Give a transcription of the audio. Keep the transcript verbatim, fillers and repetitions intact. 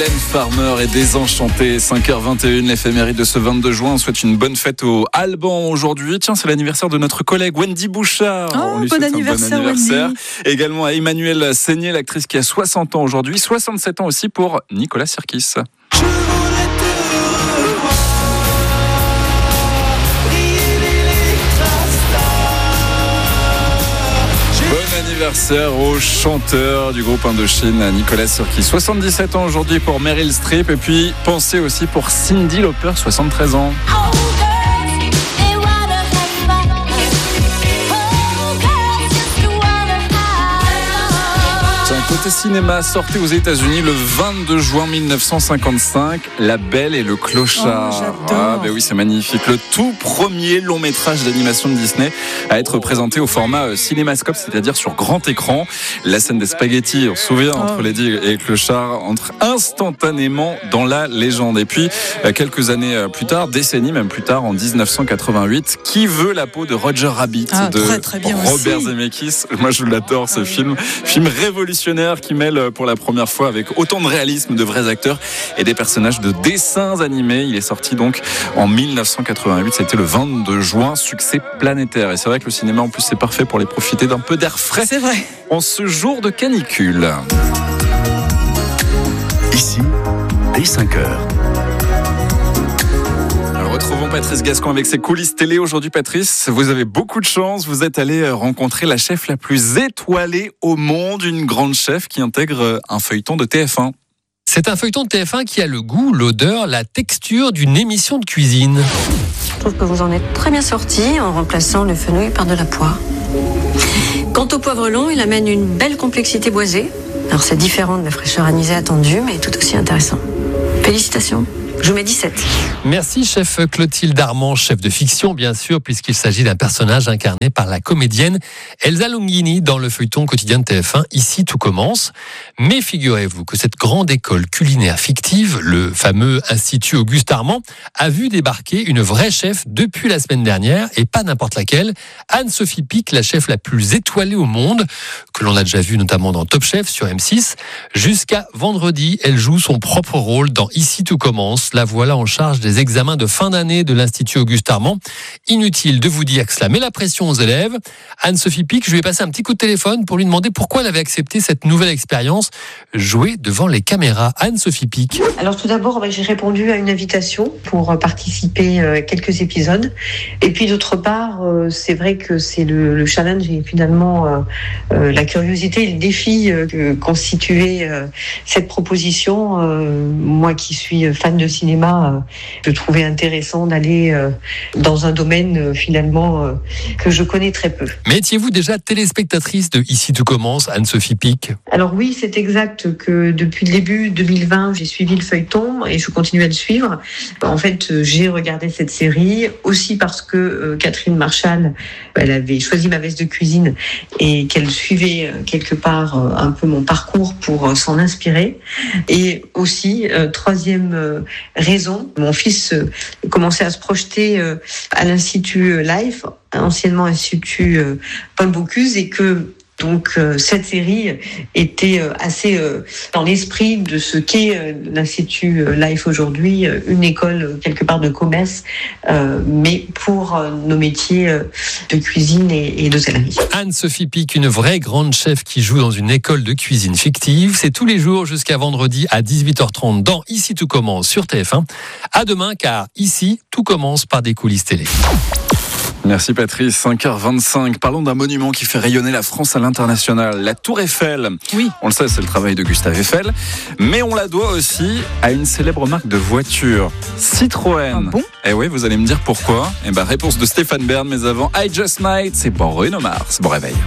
Farmer et Désenchanté, cinq heures vingt et une, l'éphéméride de ce vingt-deux juin. On souhaite une bonne fête au Alban aujourd'hui. Tiens, c'est l'anniversaire de notre collègue Wendy Bouchard. Oh, On lui bon souhaite anniversaire, un bon anniversaire. Wendy. Également à Emmanuelle Seigné, l'actrice qui a soixante ans aujourd'hui. soixante-sept ans aussi pour Nicolas Sirkis. Bon anniversaire au chanteur du groupe Indochine, Nicolas Sirkis. soixante-dix-sept ans aujourd'hui pour Meryl Streep. Et puis, pensez aussi pour Cyndi Lauper, soixante-treize ans. Côté cinéma, sorti aux États-Unis le vingt-deux juin mille neuf cent cinquante-cinq, La Belle et le Clochard. Oh, j'adore. Ah, ben oui, c'est magnifique. Le tout premier long métrage d'animation de Disney à être présenté au format cinémascope, c'est-à-dire sur grand écran. La scène des spaghettis, on se souvient, oh. entre Lady et Clochard, entre instantanément dans la légende. Et puis, quelques années plus tard, décennies même plus tard, en dix-neuf cent quatre-vingt-huit, Qui veut la peau de Roger Rabbit ah, de très, très bien Robert aussi. Zemeckis. Moi, je l'adore, ce ah, film. Oui. Film révolutionnaire qui mêle pour la première fois avec autant de réalisme de vrais acteurs et des personnages de dessins animés. Il est sorti donc en mille neuf cent quatre-vingt-huit, c'était le vingt-deux juin, succès planétaire. Et c'est vrai que le cinéma en plus c'est parfait pour les profiter d'un peu d'air frais. C'est vrai. En ce jour de canicule. Ici, dès cinq heures. Retrouvons Patrice Gascon avec ses coulisses télé. Aujourd'hui, Patrice, vous avez beaucoup de chance. Vous êtes allé rencontrer la chef la plus étoilée au monde, une grande chef qui intègre un feuilleton de T F un. C'est un feuilleton de T F un qui a le goût, l'odeur, la texture d'une émission de cuisine. Je trouve que vous en êtes très bien sorti en remplaçant le fenouil par de la poire. Quant au poivre long, il amène une belle complexité boisée. Alors c'est différent de la fraîcheur anisée attendue, mais tout aussi intéressant. Félicitations. Je vous mets dix-sept. Merci, chef Clotilde Armand, chef de fiction, bien sûr, puisqu'il s'agit d'un personnage incarné par la comédienne Elsa Longhini dans le feuilleton quotidien de T F un. Ici, tout commence. Mais figurez-vous que cette grande école culinaire fictive, le fameux Institut Auguste Armand, a vu débarquer une vraie chef depuis la semaine dernière, et pas n'importe laquelle. Anne-Sophie Pic, la chef la plus étoilée au monde, que l'on a déjà vue notamment dans Top Chef sur M six. Jusqu'à vendredi, elle joue son propre rôle dans Ici, tout commence. La voilà en charge des examens de fin d'année de l'Institut Auguste Armand. Inutile de vous dire que cela met la pression aux élèves. Anne-Sophie Pic, je lui ai passé un petit coup de téléphone pour lui demander pourquoi elle avait accepté cette nouvelle expérience, jouer devant les caméras. Anne-Sophie Pic. Alors tout d'abord, j'ai répondu à une invitation pour participer à quelques épisodes. Et puis d'autre part, c'est vrai que c'est le, le challenge et finalement euh, la curiosité et le défi que constituait euh, cette proposition. Euh, moi qui suis fan de cinéma, je trouvais intéressant d'aller dans un domaine finalement que je connais très peu. Mais étiez-vous déjà téléspectatrice de Ici tout commence, Anne-Sophie Pic ? Alors oui, c'est exact que depuis le début deux mille vingt, j'ai suivi le feuilleton et je continue à le suivre. En fait, j'ai regardé cette série aussi parce que Catherine Marchal, elle avait choisi ma veste de cuisine et qu'elle suivait quelque part un peu mon parcours pour s'en inspirer. Et aussi, troisième raison, mon fils commençait à se projeter à l'Institut Life, anciennement Institut Paul Bocuse, et que donc euh, cette série était euh, assez euh, dans l'esprit de ce qu'est euh, l'Institut Life aujourd'hui, euh, une école euh, quelque part de commerce, euh, mais pour euh, nos métiers euh, de cuisine et, et d'hôtellerie. Anne-Sophie Pic, une vraie grande chef qui joue dans une école de cuisine fictive. C'est tous les jours jusqu'à vendredi à dix-huit heures trente dans Ici tout commence sur T F un. À demain, car ici tout commence par des coulisses télé. Merci Patrice, cinq heures vingt-cinq. Parlons d'un monument qui fait rayonner la France à l'international, la Tour Eiffel. Oui. On le sait, c'est le travail de Gustave Eiffel, mais on la doit aussi à une célèbre marque de voitures, Citroën. Ah bon ? Eh oui, vous allez me dire pourquoi. Eh ben, réponse de Stéphane Bern, mais avant, I Just Might, c'est pour Bruno Mars. Bon réveil.